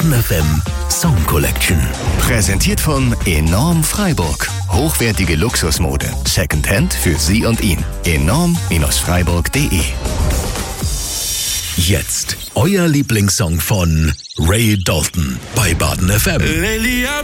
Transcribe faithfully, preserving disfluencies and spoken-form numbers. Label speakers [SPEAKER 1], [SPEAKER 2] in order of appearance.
[SPEAKER 1] Baden F M Song Collection.
[SPEAKER 2] Präsentiert von Enorm Freiburg. Hochwertige Luxusmode. Secondhand für Sie und ihn. enorm Freiburg punkt de.
[SPEAKER 1] Jetzt euer Lieblingssong von Ray Dalton bei Baden F M.
[SPEAKER 3] Lately I've